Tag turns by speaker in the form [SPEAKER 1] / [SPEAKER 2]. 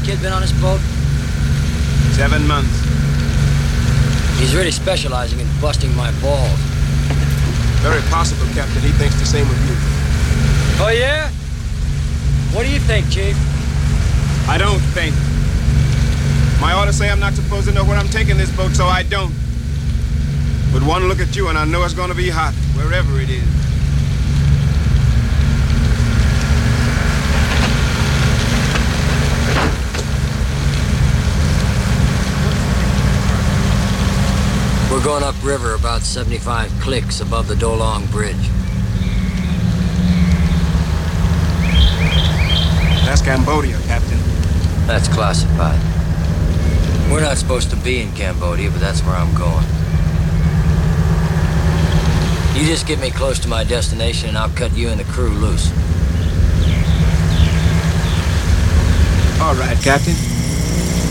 [SPEAKER 1] kid been on this boat?
[SPEAKER 2] 7 months.
[SPEAKER 1] He's really specializing in busting my balls.
[SPEAKER 2] Very possible, Captain. He thinks the same of you.
[SPEAKER 1] Oh, yeah? What do you think, Chief?
[SPEAKER 2] I don't think. My orders say I'm not supposed to know where I'm taking this boat, so I don't. But one look at you and I know it's gonna be hot, wherever it is.
[SPEAKER 1] We're going upriver about 75 clicks above the Dolong Bridge.
[SPEAKER 2] That's Cambodia, Captain.
[SPEAKER 1] That's classified. We're not supposed to be in Cambodia, but that's where I'm going. You just get me close to my destination and I'll cut you and the crew loose.
[SPEAKER 2] All right, Captain.